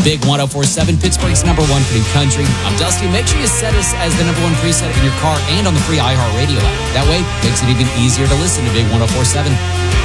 Big 1047, Pittsburgh's #1 for new country. I'm Dusty. Make sure you set us as the #1 preset in your car and on the free iHeartRadio app. That way, it makes it even easier to listen to Big 1047.